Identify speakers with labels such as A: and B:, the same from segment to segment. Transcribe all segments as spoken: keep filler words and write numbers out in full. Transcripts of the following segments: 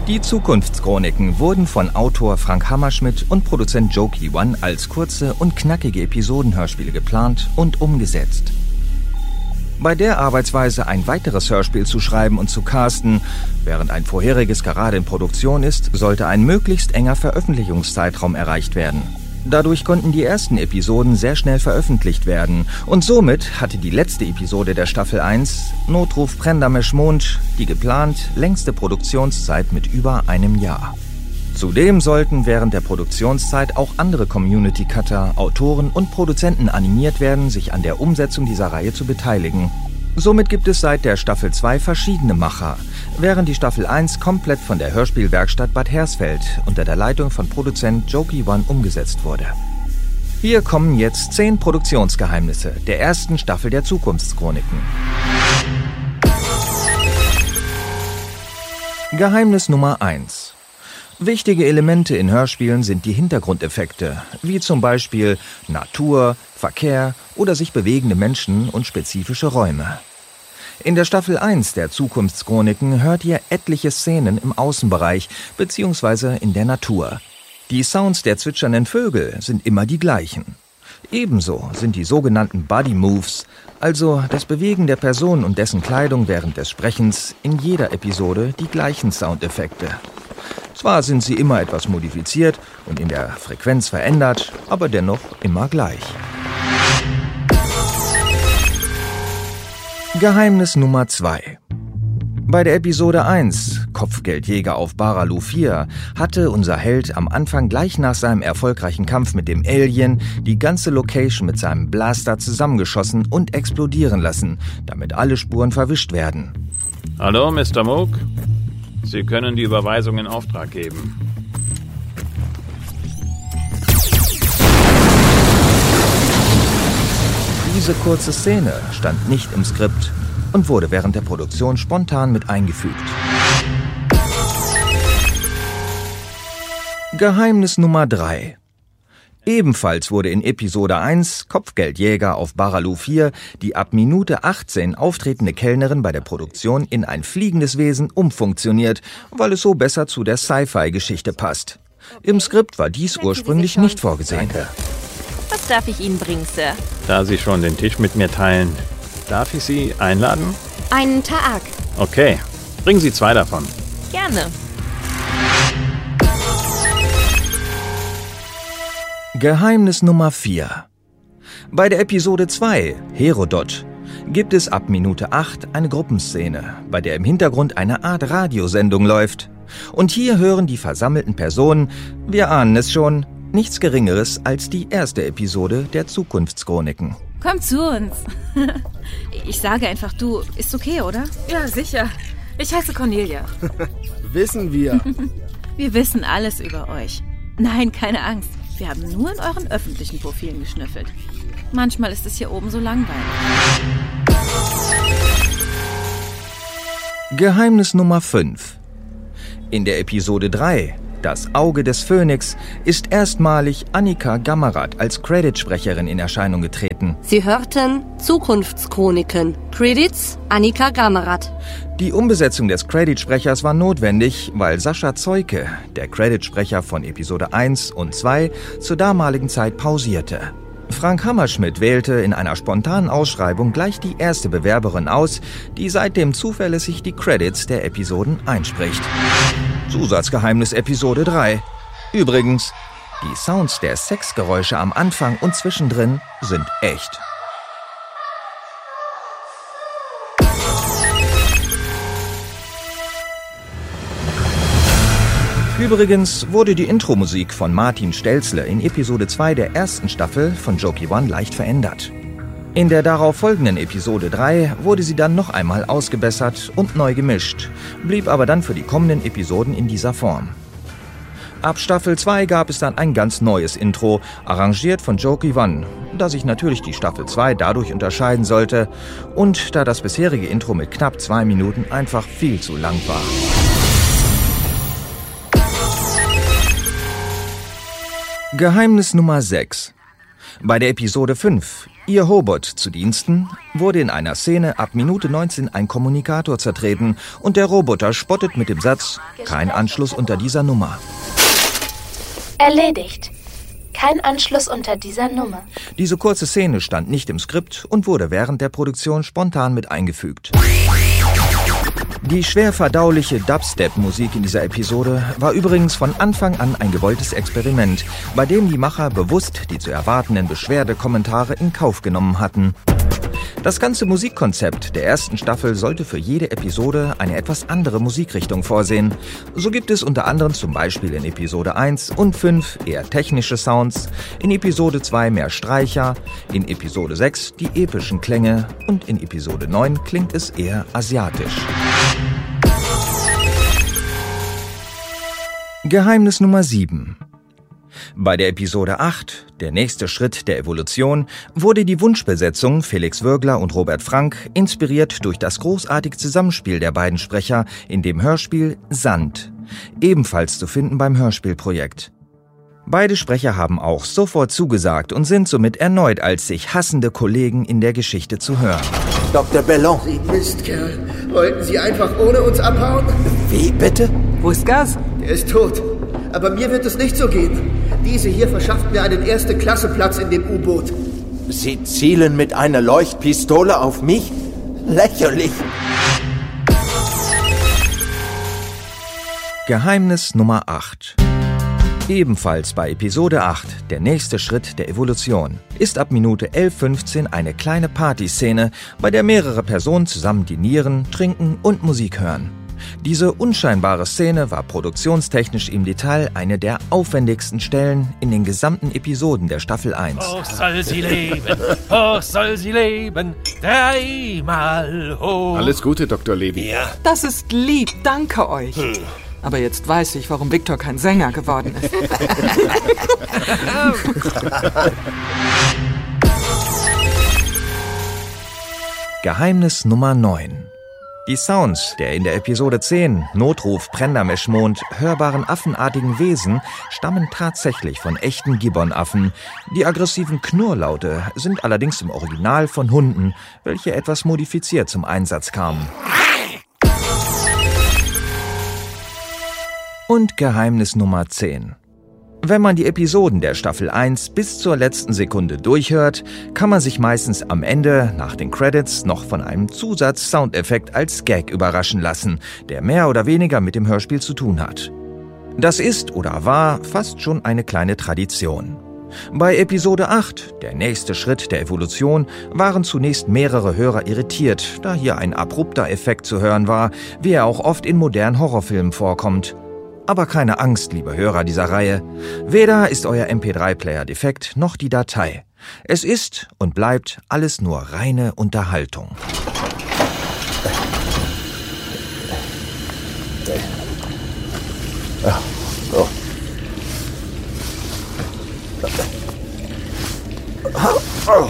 A: Die Zukunftschroniken wurden von Autor Frank Hammerschmidt und Produzent Joe Kiwan als kurze und knackige Episodenhörspiele geplant und umgesetzt. Bei der Arbeitsweise, ein weiteres Hörspiel zu schreiben und zu casten, während ein vorheriges gerade in Produktion ist, sollte ein möglichst enger Veröffentlichungszeitraum erreicht werden. Dadurch konnten die ersten Episoden sehr schnell veröffentlicht werden und somit hatte die letzte Episode der Staffel eins, Notruf Prendamesh-Mond, die geplant längste Produktionszeit mit über einem Jahr. Zudem sollten während der Produktionszeit auch andere Community-Cutter, Autoren und Produzenten animiert werden, sich an der Umsetzung dieser Reihe zu beteiligen. Somit gibt es seit der Staffel zwei verschiedene Macher, während die Staffel eins komplett von der Hörspielwerkstatt Bad Hersfeld unter der Leitung von Produzent Joe Kiwan umgesetzt wurde. Hier kommen jetzt zehn Produktionsgeheimnisse der ersten Staffel der Zukunftschroniken. Geheimnis Nummer eins. Wichtige Elemente in Hörspielen sind die Hintergrundeffekte, wie zum Beispiel Natur, Verkehr oder sich bewegende Menschen und spezifische Räume. In der Staffel eins der Zukunftschroniken hört ihr etliche Szenen im Außenbereich bzw. in der Natur. Die Sounds der zwitschernden Vögel sind immer die gleichen. Ebenso sind die sogenannten Body Moves, also das Bewegen der Person und dessen Kleidung während des Sprechens, in jeder Episode die gleichen Soundeffekte. Zwar sind sie immer etwas modifiziert und in der Frequenz verändert, aber dennoch immer gleich. Geheimnis Nummer zwei. Bei der Episode eins, Kopfgeldjäger auf Baralu vier, hatte unser Held am Anfang gleich nach seinem erfolgreichen Kampf mit dem Alien die ganze Location mit seinem Blaster zusammengeschossen und explodieren lassen, damit alle Spuren verwischt werden.
B: Hallo, Mister Moog. Sie können die Überweisung in Auftrag geben.
A: Diese kurze Szene stand nicht im Skript und wurde während der Produktion spontan mit eingefügt. Geheimnis Nummer drei. Ebenfalls wurde in Episode eins, Kopfgeldjäger auf Baralu vier, die ab Minute achtzehn auftretende Kellnerin bei der Produktion in ein fliegendes Wesen umfunktioniert, weil es so besser zu der Sci-Fi-Geschichte passt. Im Skript war dies ursprünglich nicht vorgesehen.
C: Danke. Was darf ich Ihnen bringen, Sir?
B: Da Sie schon den Tisch mit mir teilen, darf ich Sie einladen?
C: Einen Taak.
B: Okay, bringen Sie zwei davon.
C: Gerne.
A: Geheimnis Nummer vier. Bei der Episode zwei, Herodot, gibt es ab Minute acht eine Gruppenszene, bei der im Hintergrund eine Art Radiosendung läuft. Und hier hören die versammelten Personen, wir ahnen es schon, nichts Geringeres als die erste Episode der Zukunftschroniken.
D: Komm zu uns. Ich sage einfach du, ist okay, oder?
E: Ja, sicher. Ich heiße Cornelia.
F: Wissen wir.
D: Wir wissen alles über euch. Nein, keine Angst. Wir haben nur in euren öffentlichen Profilen geschnüffelt. Manchmal ist es hier oben so langweilig.
A: Geheimnis Nummer fünf. In der Episode drei, Das Auge des Phönix, ist erstmalig Annika Gammerath als Creditsprecherin in Erscheinung getreten.
G: Sie hörten Zukunftschroniken. Credits Annika Gammerath.
A: Die Umbesetzung des Creditsprechers war notwendig, weil Sascha Zeuke, der Creditsprecher von Episode eins und zwei, zur damaligen Zeit pausierte. Frank Hammerschmidt wählte in einer spontanen Ausschreibung gleich die erste Bewerberin aus, die seitdem zuverlässig die Credits der Episoden einspricht. Zusatzgeheimnis Episode drei. Übrigens, die Sounds der Sexgeräusche am Anfang und zwischendrin sind echt. Übrigens wurde die Intro-Musik von Martin Stelzle in Episode zwei der ersten Staffel von Joe Kiwan leicht verändert. In der darauf folgenden Episode drei wurde sie dann noch einmal ausgebessert und neu gemischt, blieb aber dann für die kommenden Episoden in dieser Form. Ab Staffel zwei gab es dann ein ganz neues Intro, arrangiert von Joe Kiwan, da sich natürlich die Staffel zwei dadurch unterscheiden sollte und da das bisherige Intro mit knapp zwei Minuten einfach viel zu lang war. Geheimnis Nummer sechs. Bei der Episode fünf, Ihr Hobot zu Diensten wurde in einer Szene ab Minute neunzehn ein Kommunikator zertreten und der Roboter spottet mit dem Satz, kein Anschluss unter dieser Nummer.
H: Erledigt. Kein Anschluss unter dieser Nummer.
A: Diese kurze Szene stand nicht im Skript und wurde während der Produktion spontan mit eingefügt. Die schwer verdauliche Dubstep-Musik in dieser Episode war übrigens von Anfang an ein gewolltes Experiment, bei dem die Macher bewusst die zu erwartenden Beschwerdekommentare in Kauf genommen hatten. Das ganze Musikkonzept der ersten Staffel sollte für jede Episode eine etwas andere Musikrichtung vorsehen. So gibt es unter anderem zum Beispiel in Episode eins und fünf eher technische Sounds, in Episode zwei mehr Streicher, in Episode sechs die epischen Klänge und in Episode neun klingt es eher asiatisch. Geheimnis Nummer sieben. Bei der Episode acht, der nächste Schritt der Evolution, wurde die Wunschbesetzung Felix Würgler und Robert Frank inspiriert durch das großartige Zusammenspiel der beiden Sprecher in dem Hörspiel Sand, ebenfalls zu finden beim Hörspielprojekt. Beide Sprecher haben auch sofort zugesagt und sind somit erneut als sich hassende Kollegen in der Geschichte zu hören.
I: Doktor Bellon.
F: Sie Mistkerl. Wollten Sie einfach ohne uns abhauen?
I: Wie, bitte?
J: Wo ist Gas?
F: Er ist tot. Aber mir wird es nicht so gehen. Diese hier verschafft mir einen Erste-Klasse-Platz in dem U-Boot.
I: Sie zielen mit einer Leuchtpistole auf mich? Lächerlich.
A: Geheimnis Nummer acht. Ebenfalls bei Episode acht, der nächste Schritt der Evolution, ist ab Minute elf fünfzehn eine kleine Partyszene, bei der mehrere Personen zusammen dinieren, trinken und Musik hören. Diese unscheinbare Szene war produktionstechnisch im Detail eine der aufwendigsten Stellen in den gesamten Episoden der Staffel eins.
K: Hoch soll sie leben, hoch soll sie leben, dreimal hoch.
L: Alles Gute, Doktor Levy.
K: Ja.
J: Das ist lieb, danke euch. Hm. Aber jetzt weiß ich, warum Victor kein Sänger geworden ist.
A: Geheimnis Nummer neun. Die Sounds der in der Episode zehn, Notruf Prendermeschmond, hörbaren affenartigen Wesen stammen tatsächlich von echten Gibbon-Affen. Die aggressiven Knurrlaute sind allerdings im Original von Hunden, welche etwas modifiziert zum Einsatz kamen. Und Geheimnis Nummer zehn. Wenn man die Episoden der Staffel eins bis zur letzten Sekunde durchhört, kann man sich meistens am Ende, nach den Credits, noch von einem Zusatz-Soundeffekt als Gag überraschen lassen, der mehr oder weniger mit dem Hörspiel zu tun hat. Das ist oder war fast schon eine kleine Tradition. Bei Episode acht, der nächste Schritt der Evolution, waren zunächst mehrere Hörer irritiert, da hier ein abrupter Effekt zu hören war, wie er auch oft in modernen Horrorfilmen vorkommt. Aber keine Angst, liebe Hörer dieser Reihe. Weder ist euer M P drei Player defekt, noch die Datei. Es ist und bleibt alles nur reine Unterhaltung.
I: Ja, so. Oh.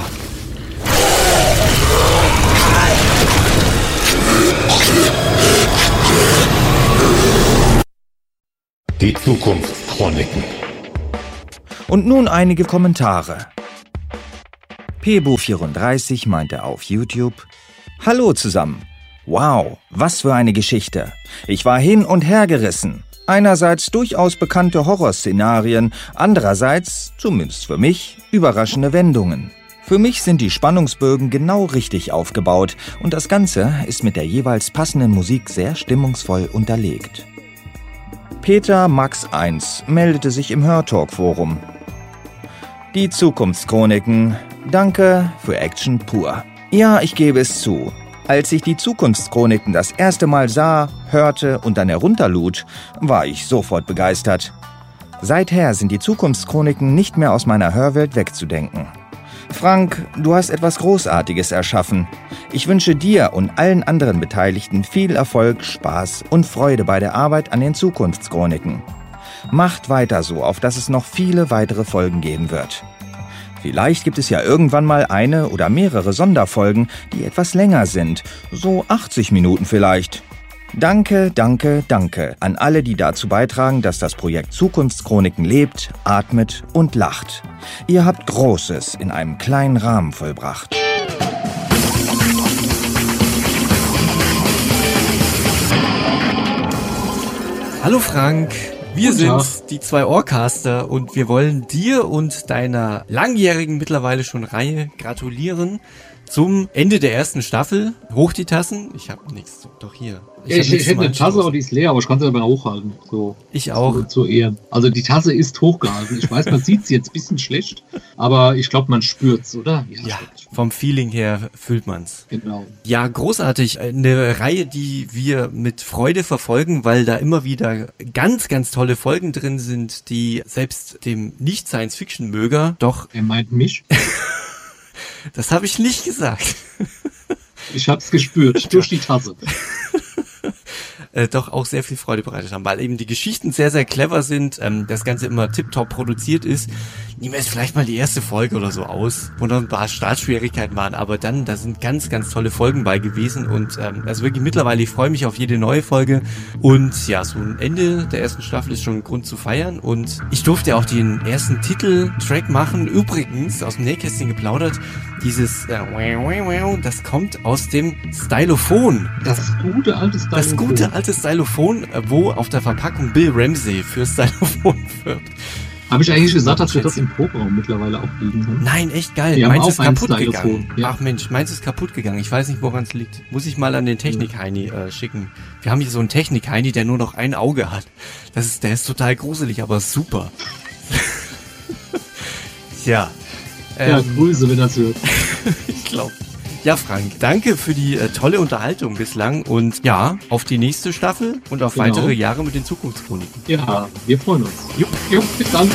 M: Die Zukunftschroniken.
A: Und nun einige Kommentare. Pebo vierunddreißig meinte auf YouTube: Hallo zusammen. Wow, was für eine Geschichte. Ich war hin und her gerissen. Einerseits durchaus bekannte Horrorszenarien, andererseits, zumindest für mich, überraschende Wendungen. Für mich sind die Spannungsbögen genau richtig aufgebaut und das Ganze ist mit der jeweils passenden Musik sehr stimmungsvoll unterlegt. Peter Max eins meldete sich im Hörtalk-Forum. Die Zukunftschroniken. Danke für Action pur. Ja, ich gebe es zu. Als ich die Zukunftschroniken das erste Mal sah, hörte und dann herunterlud, war ich sofort begeistert. Seither sind die Zukunftschroniken nicht mehr aus meiner Hörwelt wegzudenken. Frank, du hast etwas Großartiges erschaffen. Ich wünsche dir und allen anderen Beteiligten viel Erfolg, Spaß und Freude bei der Arbeit an den Zukunftschroniken. Macht weiter so, auf dass es noch viele weitere Folgen geben wird. Vielleicht gibt es ja irgendwann mal eine oder mehrere Sonderfolgen, die etwas länger sind, so achtzig Minuten vielleicht. Danke, danke, danke an alle, die dazu beitragen, dass das Projekt Zukunftschroniken lebt, atmet und lacht. Ihr habt Großes in einem kleinen Rahmen vollbracht.
L: Hallo Frank, wir sind die zwei Ohrcaster und wir wollen dir und deiner langjährigen mittlerweile schon Reihe gratulieren zum Ende der ersten Staffel. Hoch die Tassen. Ich habe nichts. Doch hier.
N: Ich, ja, ich, ich hätte eine Tasse, aber die ist leer, aber ich kann sie dabei hochhalten. So,
L: ich auch.
N: Zu, zu Ehren. Also die Tasse ist hochgehalten. Ich weiß, man sieht sie jetzt ein bisschen schlecht, aber ich glaube, man spürt's, oder?
L: Ja, ja, vom Feeling her fühlt man's.
N: Genau.
L: Ja, großartig. Eine Reihe, die wir mit Freude verfolgen, weil da immer wieder ganz, ganz tolle Folgen drin sind, die selbst dem Nicht-Science-Fiction-Möger doch...
N: Er meint mich?
L: Das habe ich nicht gesagt.
N: Ich hab's gespürt, durch die Tasse.
L: Äh, doch auch sehr viel Freude bereitet haben, weil eben die Geschichten sehr, sehr clever sind, ähm, das Ganze immer tiptop produziert ist. Nehmen wir jetzt vielleicht mal die erste Folge oder so aus, wo noch ein paar Startschwierigkeiten waren, aber dann, da sind ganz, ganz tolle Folgen bei gewesen und ähm, also wirklich mittlerweile, ich freue mich auf jede neue Folge und ja, so ein Ende der ersten Staffel ist schon ein Grund zu feiern und ich durfte auch den ersten Titeltrack machen, übrigens aus dem Nähkästchen geplaudert, dieses äh, das kommt aus dem Stylophon.
N: Das gute alte Stylophon.
L: Das gute alte Stylophon, wo auf der Verpackung Bill Ramsey für Stylophon wirbt.
N: Habe ich eigentlich gesagt, dass wir das im Proberaum mittlerweile auch liegen haben?
L: Nein, echt geil.
N: Wir
L: meins ist kaputt gegangen.
N: Ja.
L: Ach Mensch, meins ist kaputt gegangen. Ich weiß nicht, woran es liegt. Muss ich mal an den Technik-Heini äh, schicken. Wir haben hier so einen Technik-Heini, der nur noch ein Auge hat. Das ist, der ist total gruselig, aber super. ja. Ähm,
N: ja, Grüße, wenn das hört.
L: Ich glaube. Ja, Frank, danke für die äh, tolle Unterhaltung bislang und ja, auf die nächste Staffel und auf genau. weitere Jahre mit den Zukunftschroniken.
N: Ja, wir freuen uns.
L: Jupp,
N: Jupp, bis dann.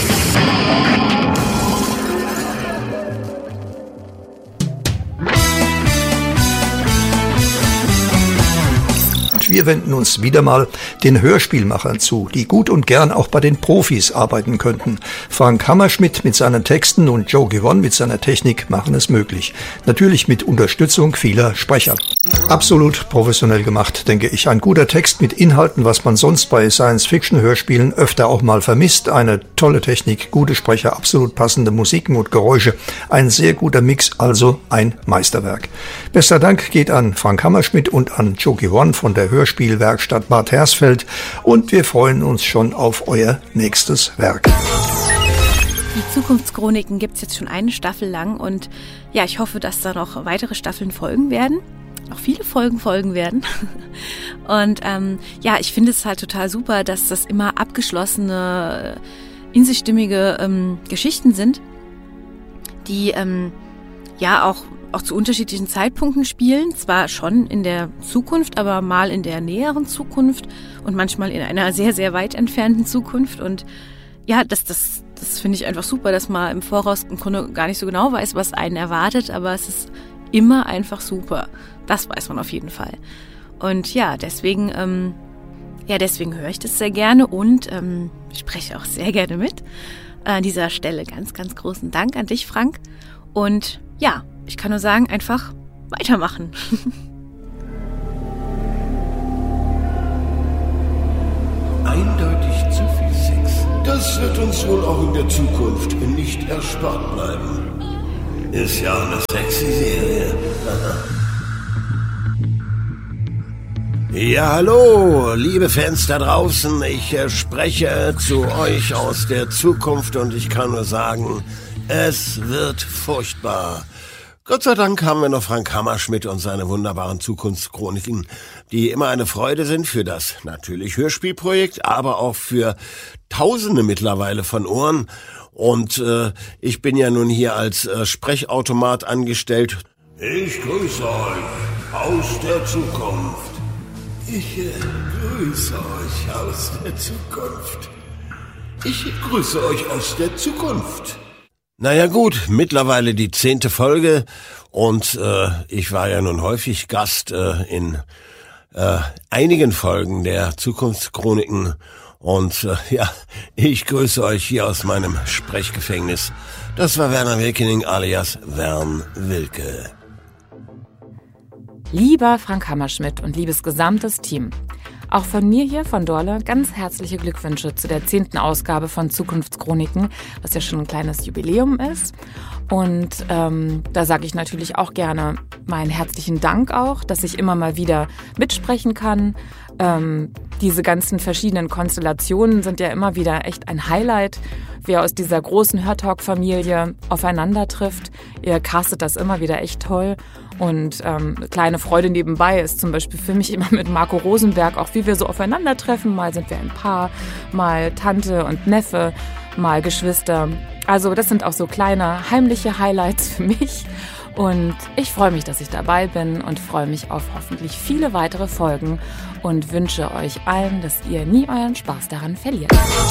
O: Wir wenden uns wieder mal den Hörspielmachern zu, die gut und gern auch bei den Profis arbeiten könnten. Frank Hammerschmidt mit seinen Texten und Joe Gibbon mit seiner Technik machen es möglich. Natürlich mit Unterstützung vieler Sprecher. Absolut professionell gemacht, denke ich. Ein guter Text mit Inhalten, was man sonst bei Science-Fiction-Hörspielen öfter auch mal vermisst. Eine tolle Technik, gute Sprecher, absolut passende Musiken und Geräusche. Ein sehr guter Mix, also ein Meisterwerk. Bester Dank geht an Frank Hammerschmidt und an Joe Gibbon von der Hörspielwerkstatt Bad Hersfeld und wir freuen uns schon auf euer nächstes Werk.
D: Die Zukunftschroniken gibt es jetzt schon eine Staffel lang und ja, ich hoffe, dass da noch weitere Staffeln folgen werden. Noch viele Folgen folgen werden. Und ähm, ja, ich finde es halt total super, dass das immer abgeschlossene, in sich stimmige ähm, Geschichten sind, die ähm, ja auch auch zu unterschiedlichen Zeitpunkten spielen, zwar schon in der Zukunft, aber mal in der näheren Zukunft und manchmal in einer sehr, sehr weit entfernten Zukunft. Und ja, das, das, das finde ich einfach super, dass man im Voraus im Grunde gar nicht so genau weiß, was einen erwartet, aber es ist immer einfach super. Das weiß man auf jeden Fall. Und ja, deswegen, ähm, ja, deswegen höre ich das sehr gerne und ähm, spreche auch sehr gerne mit. An dieser Stelle ganz, ganz großen Dank an dich, Frank. Und ja, ich kann nur sagen, einfach weitermachen.
P: Eindeutig zu viel Sex. Das wird uns wohl auch in der Zukunft nicht erspart bleiben. Ist ja eine sexy Serie. Ja, hallo, liebe Fans da draußen. Ich äh, spreche zu euch aus der Zukunft und ich kann nur sagen, es wird furchtbar. Gott sei Dank haben wir noch Frank Hammerschmidt und seine wunderbaren Zukunftschroniken, die immer eine Freude sind für das natürlich Hörspielprojekt, aber auch für Tausende mittlerweile von Ohren. Und äh, ich bin ja nun hier als äh, Sprechautomat angestellt. Ich grüße euch aus der Zukunft. Ich äh, grüße euch aus der Zukunft. Ich grüße euch aus der Zukunft. Naja gut, mittlerweile die zehnte Folge und äh, ich war ja nun häufig Gast äh, in äh, einigen Folgen der Zukunftschroniken und äh, ja, ich grüße euch hier aus meinem Sprechgefängnis. Das war Werner Wilkening alias Wern Wilke.
E: Lieber Frank Hammerschmidt und liebes gesamtes Team, auch von mir hier von Dorle ganz herzliche Glückwünsche zu der zehnten Ausgabe von Zukunftschroniken, was ja schon ein kleines Jubiläum ist. Und ähm, da sage ich natürlich auch gerne meinen herzlichen Dank auch, dass ich immer mal wieder mitsprechen kann. Ähm, diese ganzen verschiedenen Konstellationen sind ja immer wieder echt ein Highlight, wer aus dieser großen Hörtalk-Familie aufeinander trifft. Ihr castet das immer wieder echt toll. Und ähm, eine kleine Freude nebenbei ist zum Beispiel für mich immer mit Marco Rosenberg, auch wie wir so aufeinandertreffen. Mal sind wir ein Paar, mal Tante und Neffe, mal Geschwister. Also das sind auch so kleine heimliche Highlights für mich. Und ich freue mich, dass ich dabei bin und freue mich auf hoffentlich viele weitere Folgen und wünsche euch allen, dass ihr nie euren Spaß daran verliert.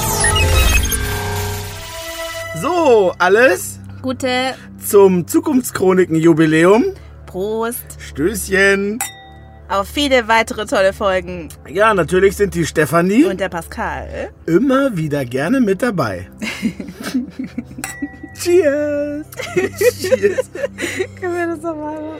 Q: So, alles
C: Gute
Q: zum Zukunftschroniken-Jubiläum.
C: Prost.
Q: Stößchen.
C: Auf viele weitere tolle Folgen.
Q: Ja, natürlich sind die Stefanie
C: und der Pascal
Q: immer wieder gerne mit dabei. Cheers. Cheers.
C: Können wir das nochmal machen?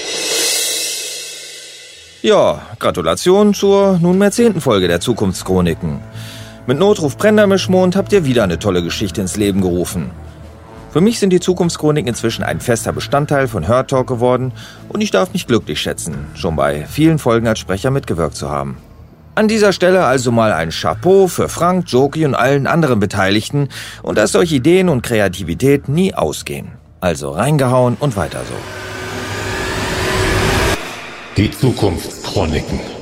A: Ja, Gratulation zur nunmehr zehnten Folge der Zukunftschroniken. Mit Notruf Brennermischmond habt ihr wieder eine tolle Geschichte ins Leben gerufen. Für mich sind die Zukunftschroniken inzwischen ein fester Bestandteil von Hörtalk geworden und ich darf mich glücklich schätzen, schon bei vielen Folgen als Sprecher mitgewirkt zu haben. An dieser Stelle also mal ein Chapeau für Frank, Joki und allen anderen Beteiligten und dass euch Ideen und Kreativität nie ausgehen. Also reingehauen und weiter so.
M: Die Zukunftschroniken.